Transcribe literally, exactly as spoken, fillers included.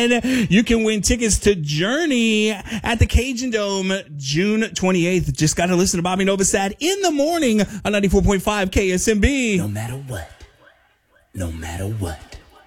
win. You can win tickets to Journey at the Cajun Dome June twenty-eighth. Just got to listen to Bobby Novosad in the morning on ninety-four point five K S M B. No matter what. No matter what.